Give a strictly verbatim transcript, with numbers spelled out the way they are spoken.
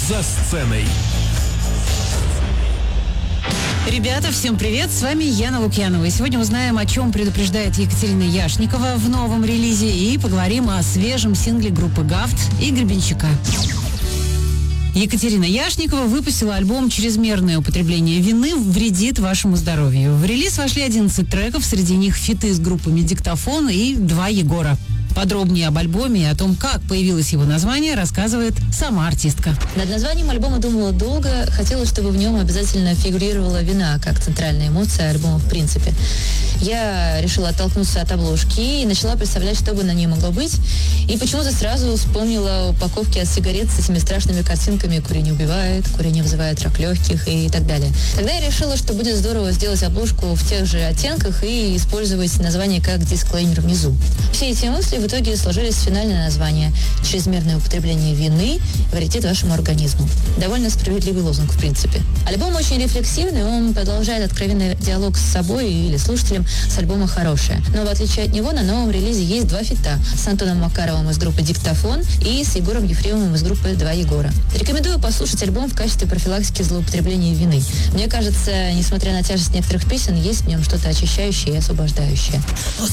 за сценой. Ребята, всем привет, с вами Яна Лукьянова. И сегодня узнаем, о чем предупреждает Екатерина Яшникова в новом релизе, и поговорим о свежем сингле группы гафт и Гребенщика. Екатерина Яшникова выпустила альбом «Чрезмерное употребление вины вредит вашему здоровью». В релиз вошли одиннадцать треков, среди них фиты с группами «Диктофон» и «Два Егора». Подробнее об альбоме и о том, как появилось его название, рассказывает сама артистка. Над названием альбома думала долго. Хотела, чтобы в нем обязательно фигурировала вина, как центральная эмоция альбома в принципе. Я решила оттолкнуться от обложки и начала представлять, что бы на ней могло быть. И почему-то сразу вспомнила упаковки от сигарет с этими страшными картинками «Курение убивает», «Курение вызывает рак легких» и так далее. Тогда я решила, что будет здорово сделать обложку в тех же оттенках и использовать название как дисклеймер внизу. Все эти мысли в итоге сложились в финальное название «Чрезмерное употребление вины вредит вашему организму». Довольно справедливый лозунг, в принципе. Альбом очень рефлексивный, он продолжает откровенный диалог с собой или слушателем с альбома «Хорошее». Но в отличие от него на новом релизе есть два фита с Антоном Макаровым из группы «Диктофон» и с Егором Ефремовым из группы «Два Егора». Рекомендую послушать альбом в качестве профилактики злоупотребления вины. Мне кажется, несмотря на тяжесть некоторых песен, есть в нем что-то очищающее и освобождающее.